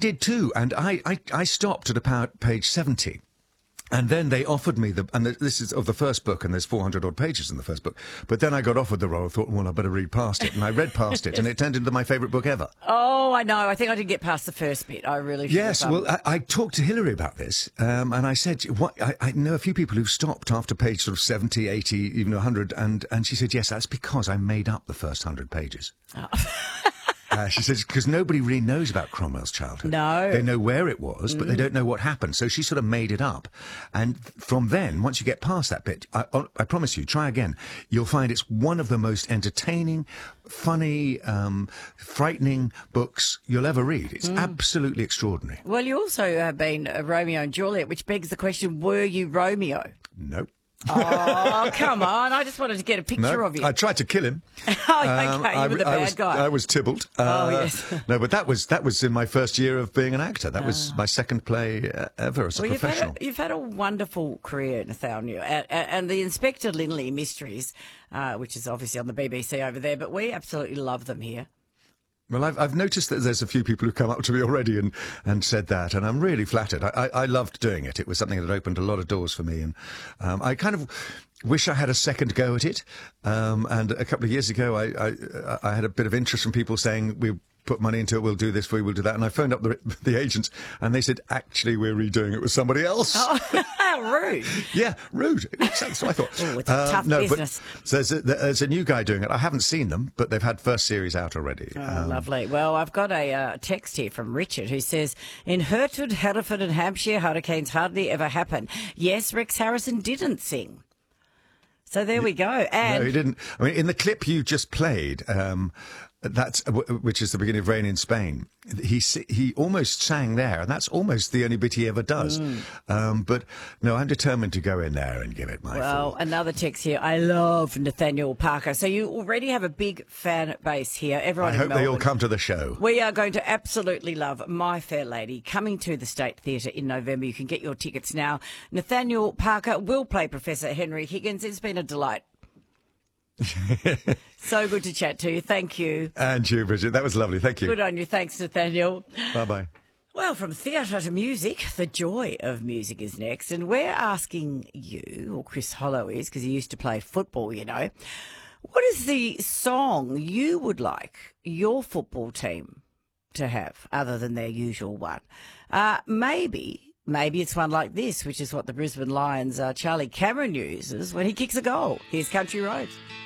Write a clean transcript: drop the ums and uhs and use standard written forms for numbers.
did too, and I stopped at about page 70. And then they offered me this is of the first book, and there's 400 odd pages in the first book. But then I got offered the role. I thought, well, I better read past it. And I read past it, and it turned into my favourite book ever. Oh, I know. I think I didn't get past the first bit. I really should. Yes, well, I talked to Hilary about this, and I said, I know a few people who've stopped after page sort of 70, 80, even 100, and she said, yes, that's because I made up the first 100 pages. Oh. She says, because nobody really knows about Cromwell's childhood. No. They know where it was, but they don't know what happened. So she sort of made it up. And from then, once you get past that bit, I promise you, try again. You'll find it's one of the most entertaining, funny, frightening books you'll ever read. It's absolutely extraordinary. Well, you also have been Romeo and Juliet, which begs the question, were you Romeo? Nope. Oh, come on. I just wanted to get a picture of you. I tried to kill him. Oh, okay. You were the bad guy. I was Tybalt. Yes. No, but that was in my first year of being an actor. That was my second play ever as a professional. You've had a wonderful career, Nathaniel. And the Inspector Linley Mysteries, which is obviously on the BBC over there, but we absolutely love them here. Well, I've noticed that there's a few people who come up to me already and said that, and I'm really flattered. I loved doing it. It was something that opened a lot of doors for me, and I kind of wish I had a second go at it. And a couple of years ago, I had a bit of interest from people saying, we put money into it, we'll do this for you, we'll do that. And I phoned up the agents, and they said, actually, we're redoing it with somebody else. Oh, rude. Yeah, rude. That's what I thought. Oh, it's a tough business. But there's a new guy doing it. I haven't seen them, but they've had first series out already. Oh, lovely. Well, I've got a text here from Richard who says, in Hertford, Hereford and Hampshire, hurricanes hardly ever happen. Yes, Rex Harrison didn't sing. So there we go. And no, he didn't. I mean, in the clip you just played, which is the beginning of Rain in Spain, he almost sang there, and that's almost the only bit he ever does. But no, I'm determined to go in there and give it my full. Well, another text here. I love Nathaniel Parker. So you already have a big fan base here. Everyone I in hope Melbourne. they all come to the show. We are going to absolutely love My Fair Lady coming to the State Theatre in November. You can get your tickets now. Nathaniel Parker will play Professor Henry Higgins. It's been a delight. So good to chat to you. Thank you. And you, Bridget. That was lovely. Thank you. Good on you. Thanks, Nathaniel. Bye-bye. Well, from theatre to music, the joy of music is next. And we're asking you, or Chris Hollow is, because he used to play football, you know, what is the song you would like your football team to have, other than their usual one? Maybe it's one like this, which is what the Brisbane Lions' Charlie Cameron uses when he kicks a goal. Here's Country Roads.